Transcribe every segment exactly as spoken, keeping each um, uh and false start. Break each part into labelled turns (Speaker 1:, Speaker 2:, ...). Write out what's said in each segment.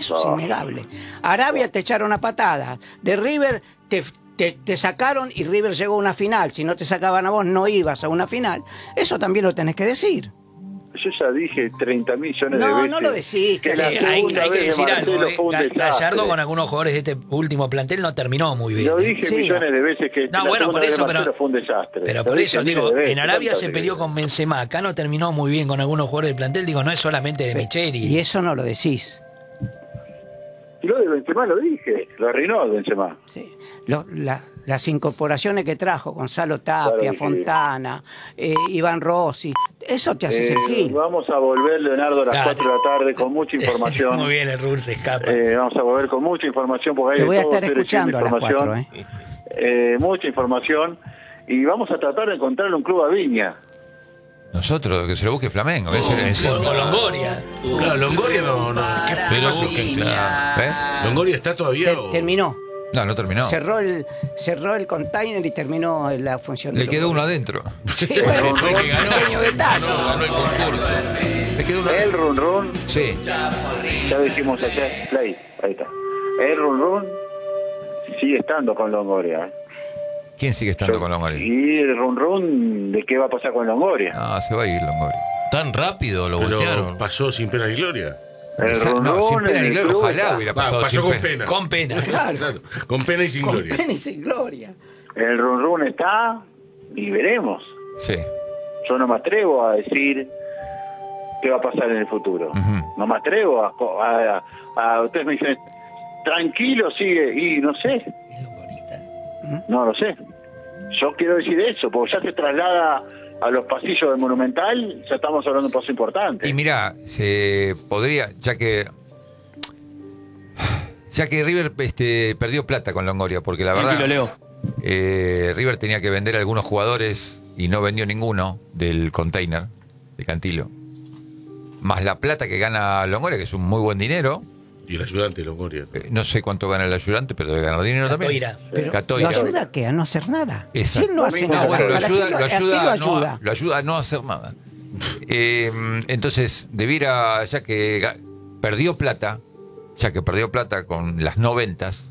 Speaker 1: Eso es
Speaker 2: Oh.
Speaker 1: innegable. Arabia te echaron a patada. De River te, te, te sacaron y River llegó a una final. Si no te sacaban a vos, no ibas a una final. Eso también lo tenés que decir.
Speaker 2: Yo ya dije treinta millones
Speaker 1: No,
Speaker 2: de veces.
Speaker 1: no lo decís,
Speaker 2: que
Speaker 1: que
Speaker 2: la
Speaker 1: sí,
Speaker 3: hay,
Speaker 2: segunda
Speaker 3: hay que
Speaker 2: vez de
Speaker 3: decir
Speaker 2: Marcelo
Speaker 3: algo. eh.
Speaker 2: fue un
Speaker 3: Ga-
Speaker 2: desastre.
Speaker 3: Gallardo con algunos jugadores de este último plantel no terminó muy bien.
Speaker 2: Lo
Speaker 3: eh.
Speaker 2: dije
Speaker 1: Sí.
Speaker 2: millones de veces que
Speaker 3: No,
Speaker 2: la
Speaker 3: bueno, por
Speaker 2: segunda vez
Speaker 3: eso,
Speaker 2: de Marcelo
Speaker 3: pero,
Speaker 2: fue un desastre.
Speaker 3: pero
Speaker 2: Lo
Speaker 3: por
Speaker 2: dije
Speaker 3: eso
Speaker 2: miles
Speaker 3: digo,
Speaker 2: de veces,
Speaker 3: en Arabia
Speaker 2: tantas
Speaker 3: se
Speaker 2: veces.
Speaker 3: peleó con Benzema, acá no terminó muy bien con algunos jugadores del plantel, digo, no es solamente de Micheli.
Speaker 1: Y eso no lo decís.
Speaker 2: Y lo de Benzema lo dije, lo arruinó el Benzema.
Speaker 1: Sí. Lo- la- las incorporaciones que trajo Gonzalo
Speaker 2: Claro
Speaker 1: Tapia,
Speaker 2: que sí.
Speaker 1: Fontana, eh, Iván Rossi, eso te haces
Speaker 2: Eh,
Speaker 1: el gil.
Speaker 2: vamos a volver, Leonardo, a las
Speaker 3: Dale.
Speaker 2: cuatro de la tarde con mucha información.
Speaker 3: Muy bien, el Rur se escapa.
Speaker 2: Eh, vamos a volver con mucha información porque hay
Speaker 1: Te
Speaker 2: de
Speaker 1: voy a
Speaker 2: todo,
Speaker 1: estar
Speaker 2: estoy recibiendo
Speaker 1: escuchando a las cuatro,
Speaker 2: información.
Speaker 1: ¿eh?
Speaker 2: Eh, mucha información y vamos a tratar de encontrarle un club a Viña.
Speaker 4: Nosotros, que se lo busque Flamengo. que es el- es el-
Speaker 3: O Longoria.
Speaker 5: Claro, Longoria no. no. ¿Qué
Speaker 4: Pero
Speaker 5: pasó?
Speaker 4: busquen,
Speaker 5: ¿Qué-
Speaker 4: claro. ¿Eh?
Speaker 5: ¿Longoria está todavía?
Speaker 1: Te-
Speaker 5: o-
Speaker 1: terminó.
Speaker 4: No, no terminó.
Speaker 1: Cerró el cerró el container y terminó la función. de
Speaker 4: Le
Speaker 1: los
Speaker 4: quedó uno
Speaker 1: goles.
Speaker 4: adentro.
Speaker 1: Sí, bueno,
Speaker 4: Fue
Speaker 1: un
Speaker 4: que ganó.
Speaker 1: pequeño detalle.
Speaker 4: Ganó, ganó el concurso. Le quedó uno
Speaker 2: El
Speaker 4: adentro.
Speaker 2: run run,
Speaker 4: Sí.
Speaker 2: ya dijimos ayer, play, ahí está. El run run sigue estando con Longoria. ¿eh?
Speaker 4: ¿Quién sigue estando con Longoria?
Speaker 2: Y el run run de qué va a pasar con Longoria.
Speaker 4: No, se va a ir Longoria.
Speaker 6: Tan rápido lo
Speaker 5: Pero
Speaker 6: voltearon.
Speaker 5: pasó sin pena ni gloria.
Speaker 2: El
Speaker 4: Esa-
Speaker 2: run
Speaker 4: no, sin
Speaker 2: run
Speaker 4: pena
Speaker 2: en
Speaker 4: ni
Speaker 2: el
Speaker 4: gloria,
Speaker 2: club
Speaker 4: ojalá
Speaker 2: está.
Speaker 4: hubiera
Speaker 5: Va,
Speaker 4: pasado.
Speaker 5: pasó
Speaker 4: sin
Speaker 5: con
Speaker 4: pena.
Speaker 5: pena.
Speaker 3: Con pena.
Speaker 5: Claro, con pena y sin
Speaker 1: Con
Speaker 5: gloria.
Speaker 1: pena y sin gloria.
Speaker 2: El run run está y veremos.
Speaker 4: Sí.
Speaker 2: Yo no me atrevo a decir qué va a pasar en el futuro.
Speaker 4: Ujú.
Speaker 2: No me atrevo a, a, a- a- ustedes me dicen tranquilo, sigue, y no sé,
Speaker 3: ¿Es longorista?
Speaker 2: no lo sé. Yo quiero decir eso, porque ya se traslada a los pasillos del Monumental, ya estamos hablando de un paso importante.
Speaker 4: Y mira, se podría, ya que ya que River este, perdió plata con Longoria, porque la verdad
Speaker 6: Tranquilo, Leo.
Speaker 4: eh, River tenía que vender a algunos jugadores y no vendió ninguno del container de Cantilo. Más la plata que gana Longoria, que es un muy buen dinero.
Speaker 5: Y el ayudante de Longoria.
Speaker 4: Eh, no sé cuánto gana el ayudante, pero debe ganar dinero
Speaker 3: Catoira.
Speaker 4: también.
Speaker 1: Pero
Speaker 4: Catoira.
Speaker 1: ¿lo ayuda a qué? A no hacer nada.
Speaker 4: Exacto.
Speaker 1: Si él no hace
Speaker 2: No,
Speaker 1: nada.
Speaker 4: No, bueno, lo
Speaker 1: ¿para qué
Speaker 4: ayuda, lo
Speaker 1: ¿a qué
Speaker 4: ayuda,
Speaker 1: lo
Speaker 4: no,
Speaker 1: ayuda?
Speaker 4: lo ayuda a no hacer nada. Eh, entonces, debiera, ya que ga- perdió plata, ya que perdió plata con las no ventas,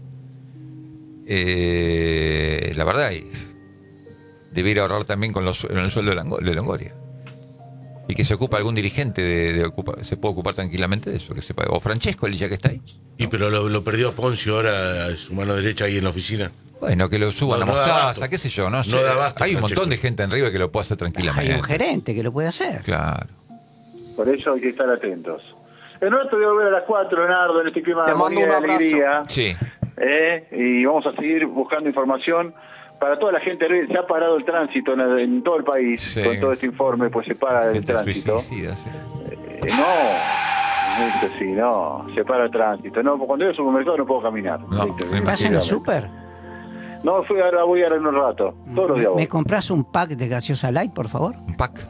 Speaker 4: eh, la verdad es, debiera ahorrar también con, los, con el sueldo de, Lango- de Longoria. Y que se ocupa algún dirigente de, de ocupar, se puede ocupar tranquilamente de eso, que sepa. O Francesco, el ya que está ahí.
Speaker 5: Y pero lo, lo perdió a Poncio ahora, su mano derecha ahí en la oficina.
Speaker 4: Bueno, que lo suban
Speaker 5: No,
Speaker 4: a
Speaker 5: no da
Speaker 4: Mostaza,
Speaker 5: abasto.
Speaker 4: qué sé yo, no,
Speaker 5: No
Speaker 4: sé.
Speaker 5: da abasto,
Speaker 4: Hay un
Speaker 5: Francesco.
Speaker 4: montón de gente en River que lo puede hacer
Speaker 1: Hay
Speaker 4: tranquilamente.
Speaker 1: un gerente que lo puede hacer.
Speaker 4: Claro.
Speaker 2: Por eso hay que estar atentos. En rato voy a volver a las cuatro, Leonardo, en este clima de
Speaker 7: Te mando
Speaker 2: armonía y
Speaker 7: un abrazo.
Speaker 2: alegría.
Speaker 4: Sí.
Speaker 2: ¿eh? Y vamos a seguir buscando información para toda la gente de River. Se ha parado el tránsito en, en todo el país.
Speaker 4: Sí.
Speaker 2: Con todo este informe, pues se para el
Speaker 4: Gente
Speaker 2: tránsito.
Speaker 4: suicida, sí.
Speaker 2: Eh, no, esto sí, no, se para el tránsito. No, cuando voy al supermercado no puedo caminar.
Speaker 4: No,
Speaker 2: ¿viste?
Speaker 4: me
Speaker 1: ¿Estás en
Speaker 4: imagino.
Speaker 1: el súper?
Speaker 2: No, fui ahora, voy ahora en un rato. Todos los días voy.
Speaker 1: ¿Me compras un pack de gaseosa light, por favor?
Speaker 4: Un pack.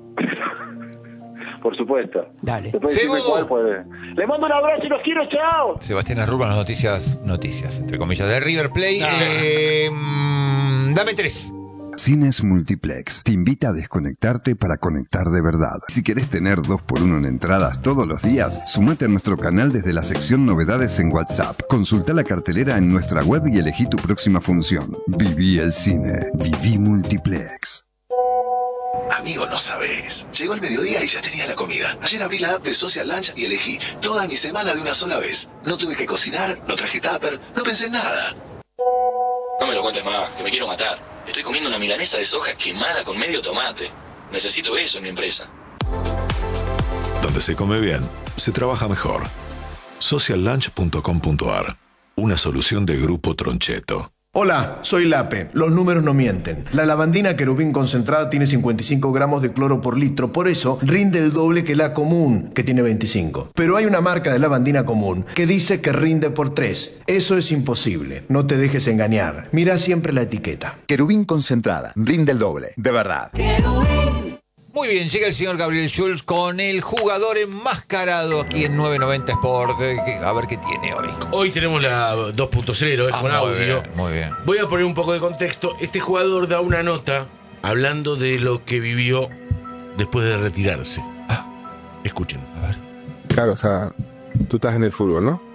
Speaker 2: Por supuesto.
Speaker 1: Dale.
Speaker 2: Después decirme
Speaker 4: Sebo.
Speaker 2: cuál puede. Le mando un abrazo y los quiero, chao.
Speaker 4: Sebastián Arruba, las noticias, noticias, entre comillas, de River Plate.
Speaker 3: Ah.
Speaker 4: Eh, mm, dame tres.
Speaker 8: Cines Multiplex te invita a desconectarte para conectar de verdad. Si querés tener dos por uno en entradas todos los días, sumate a nuestro canal desde la sección Novedades en WhatsApp. Consulta la cartelera en nuestra web y elegí tu próxima función. Viví el cine. Viví Multiplex.
Speaker 9: Amigo, no sabes. Llegó el mediodía y ya tenía la comida. Ayer abrí la app de Social Lunch y elegí toda mi semana de una sola vez. No tuve que cocinar, no traje tupper, no pensé en nada.
Speaker 10: No me lo cuentes más, que me quiero matar. Estoy comiendo una milanesa de soja quemada con medio tomate. Necesito eso en mi empresa.
Speaker 11: Donde se come bien, se trabaja mejor. social lunch punto com punto a r. Una solución de Grupo Troncheto.
Speaker 12: Hola, soy Lape. Los números no mienten. La lavandina querubín concentrada tiene cincuenta y cinco gramos de cloro por litro, por eso rinde el doble que la común, que tiene veinticinco. Pero hay una marca de lavandina común que dice que rinde por tres. Eso es imposible. No te dejes engañar. Mira siempre la etiqueta.
Speaker 13: Querubín concentrada, rinde el doble, de verdad.
Speaker 4: Muy bien, llega el señor Gabriel Schulz con el jugador enmascarado aquí en nueve noventa Sport. Eh, que- A ver qué tiene hoy.
Speaker 5: Hoy tenemos la dos punto cero, es
Speaker 4: Ah,
Speaker 5: con
Speaker 4: muy
Speaker 5: audio.
Speaker 4: bien, muy bien.
Speaker 5: Voy a poner un poco de contexto. Este jugador da una nota hablando de lo que vivió después de retirarse. Escuchen.
Speaker 4: A ver.
Speaker 14: Claro, o sea, tú estás en el fútbol, ¿no?